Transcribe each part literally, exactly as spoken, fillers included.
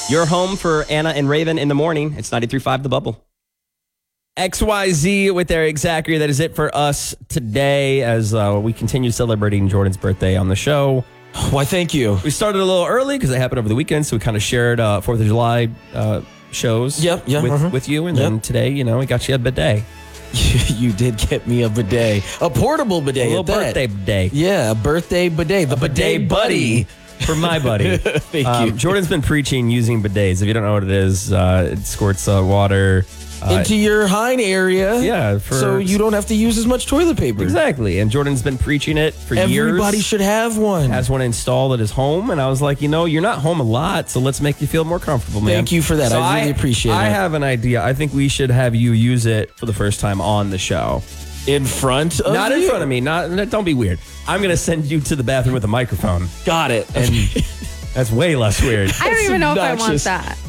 Your home for Anna and Raven in the morning. It's ninety-three point five The Bubble. X Y Z with Eric Zachary. That is it for us today as uh, we continue celebrating Jordan's birthday on the show. Why, thank you. We started a little early because it happened over the weekend, so we kind of shared uh, fourth of July uh, shows Yep, yeah, with, uh-huh. with you. And Yep. then today, you know, we got you a bidet. You did get me a bidet. A portable bidet. A little at that. birthday bidet. Yeah, a birthday bidet. The bidet, buddy. For my buddy. Thank um, you. Jordan's been preaching using bidets. If you don't know what it is, uh, it squirts uh, water. Uh, Into your hind area. Yeah. For, so you don't have to use as much toilet paper. Exactly. And Jordan's been preaching it for Everybody years. Everybody should have one. Has one installed at his home. And I was like, you know, you're not home a lot, so let's make you feel more comfortable, man. Thank you for that. So I really appreciate I it. I have an idea. I think we should have you use it for the first time on the show. In front of Not you? in front of me. Not. Don't be weird. I'm going to send you to the bathroom with a microphone. Got it. And that's way less weird. I don't even know obnoxious. if I want that.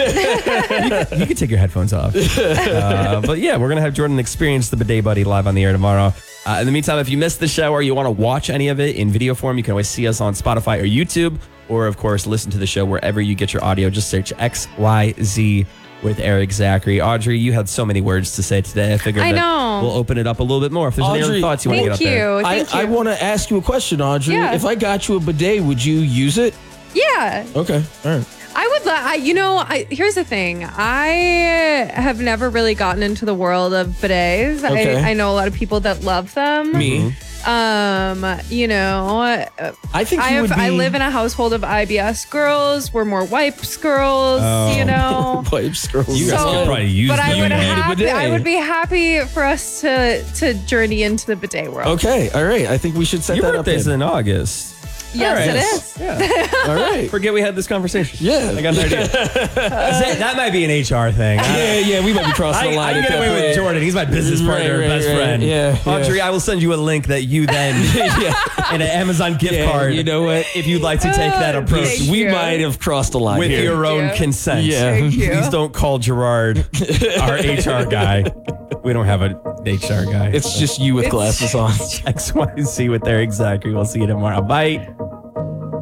I, you, you can take your headphones off. Uh, but yeah, we're going to have Jordan experience the Bidet Buddy live on the air tomorrow. Uh, in the meantime, if you missed the show or you want to watch any of it in video form, you can always see us on Spotify or YouTube, or of course, listen to the show wherever you get your audio. Just search X Y Z with Eric Zachary. Audrey, you had so many words to say today. I figured I that know. we'll open it up a little bit more. If there's any other Audrey, thoughts you want to get Thank up there. you. I, Thank you. I want to ask you a question, Audrey. Yeah. If I got you a bidet, would you use it? Yeah. Okay. All right. I would, li- I, you know, I, here's the thing. I have never really gotten into the world of bidets. Okay. I, I know a lot of people that love them. Me. Um, you know, uh, I think I you have, would be. I live in a household of I B S girls. We're more wipes girls, Oh. you know. Pipes, girls. You guys So- could probably use But I them. would, You need a happy, bidet. I would be happy for us to to journey into the bidet world. Okay. All right. I think we should set Your that up. birthday's then. in August. Yes, All it right. is. Yeah. All right. Forget we had this conversation. Yeah. I got an idea. that, that might be an H R thing. Yeah, yeah, we might be crossing I, the line. I at get that away with point. Jordan. He's my business Right, partner, right, best right. friend. Yeah, yeah. Audrey, I will send you a link that you then yeah. and an Amazon gift Yeah, card. you know what? If you'd like to take that Uh, approach Thank We you. might have crossed the line with here. your own you. consent. Yeah. Thank you. Please don't call Gerard, our H R guy. We don't have an H R guy. It's just you with glasses on. X Y Z with Eric Zachary. We'll see you tomorrow. Bye.